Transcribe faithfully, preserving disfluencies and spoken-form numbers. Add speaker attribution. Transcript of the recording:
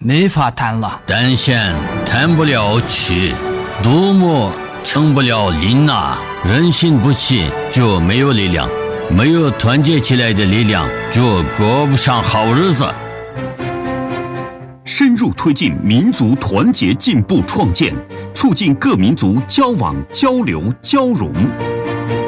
Speaker 1: 没法谈了。
Speaker 2: 单线谈不了曲，独木成不了林呐。人心不齐就没有力量，没有团结起来的力量就过不上好日子。
Speaker 3: 深入推进民族团结进步创建，促进各民族交往交流交融。